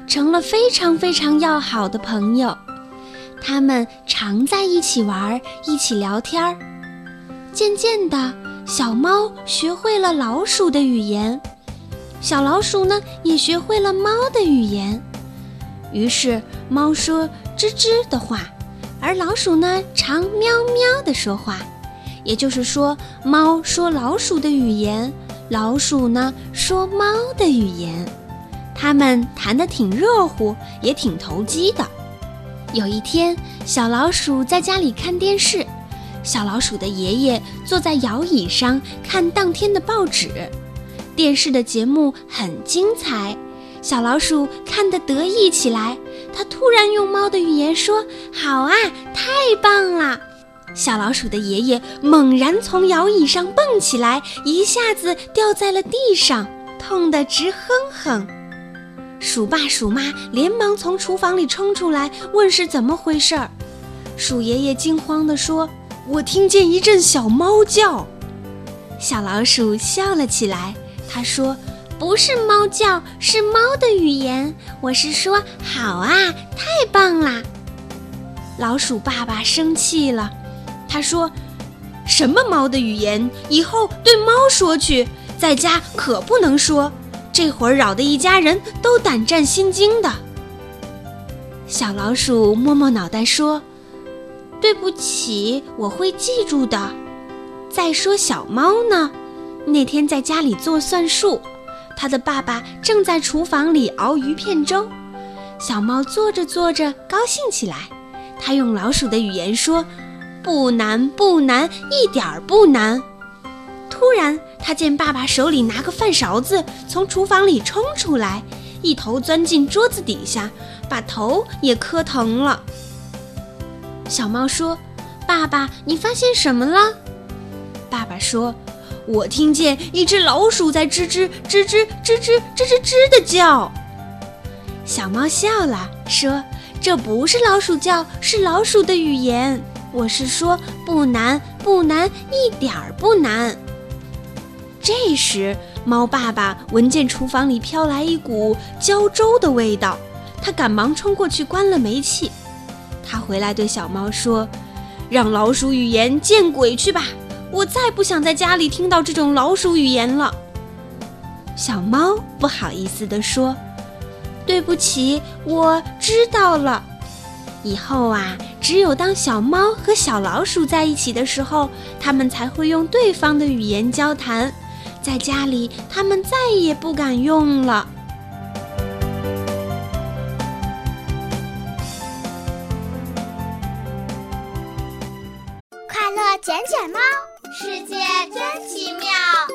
成了非常非常要好的朋友。他们常在一起玩，一起聊天。渐渐的，小猫学会了老鼠的语言，小老鼠呢也学会了猫的语言。于是猫说吱吱的话，而老鼠呢常喵喵的说话。也就是说，猫说老鼠的语言，老鼠呢说猫的语言。他们谈得挺热乎，也挺投机的。有一天，小老鼠在家里看电视，小老鼠的爷爷坐在摇椅上看当天的报纸。电视的节目很精彩，小老鼠看得得意起来。他突然用猫的语言说：“好啊，太棒了！”小老鼠的爷爷猛然从摇椅上蹦起来，一下子掉在了地上，痛得直哼哼。鼠爸鼠妈连忙从厨房里冲出来，问是怎么回事儿。鼠爷爷惊慌地说：“我听见一阵小猫叫。”小老鼠笑了起来，他说：“不是猫叫，是猫的语言。我是说，好啊，太棒啦！”老鼠爸爸生气了，他说：“什么猫的语言？以后对猫说去，在家可不能说。这会儿扰得一家人都胆战心惊的。”小老鼠摸摸脑袋说：“对不起，我会记住的。再说小猫呢，那天在家里做算术，他的爸爸正在厨房里熬鱼片粥。小猫做着做着高兴起来，他用老鼠的语言说：不难不难，一点儿不难。突然他见爸爸手里拿个饭勺子从厨房里冲出来，一头钻进桌子底下，把头也磕疼了。小猫说：“爸爸，你发现什么了？”爸爸说：“我听见一只老鼠在吱吱吱吱吱吱吱吱吱地叫。”小猫笑了，说：“这不是老鼠叫，是老鼠的语言。我是说，不难不难，一点儿不难。”这时，猫爸爸闻见厨房里飘来一股焦粥的味道，他赶忙冲过去关了煤气。他回来对小猫说：“让老鼠语言见鬼去吧！我再不想在家里听到这种老鼠语言了。”小猫不好意思地说：“对不起，我知道了。以后啊，只有当小猫和小老鼠在一起的时候，它们才会用对方的语言交谈。在家里，它们再也不敢用了。” 快乐捡捡猫，世界真奇妙。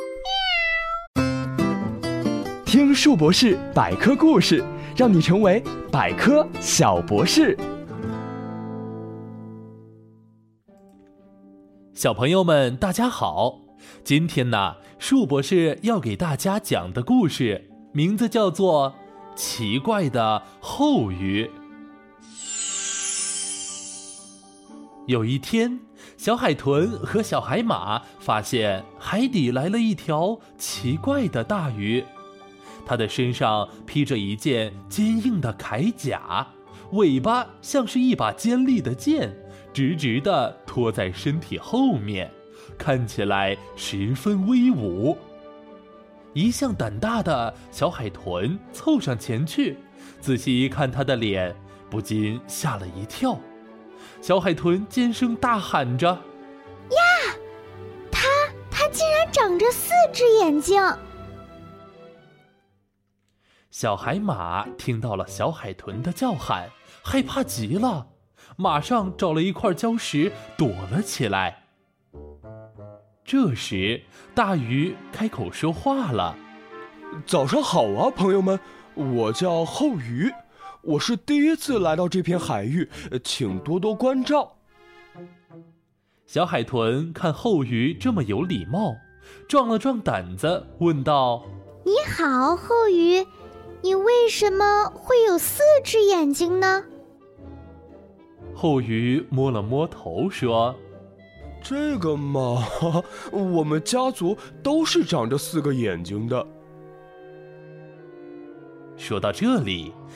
听树博士百科故事，让你成为百科小博士。 小朋友们，大家好！今天呢，树博士要给大家讲的故事名字叫做《奇怪的后鱼》。有一天，小海豚和小海马发现海底来了一条奇怪的大鱼，它的身上披着一件坚硬的铠甲，尾巴像是一把尖利的剑，直直地拖在身体后面，看起来十分威武。一向胆大的小海豚凑上前去，仔细一看它的脸，不禁吓了一跳。小海豚尖声大喊着：“ 呀，它竟然长着4只眼睛！” 小海马听到了小海豚的叫喊，害怕极了，马上找了一块礁石躲了起来。这时，大鱼开口说话了：“ 早上好啊，朋友们，我叫后鱼，我是第一次来到这片海域，请多多关照。” 小海豚看后鱼这么有礼貌，壮了壮胆子，问道：“ 你好，后鱼，你为什么会有4只眼睛呢？” 后鱼摸了摸头说：“ 这个嘛，我们家族都是长着4个眼睛的。” 说到这里，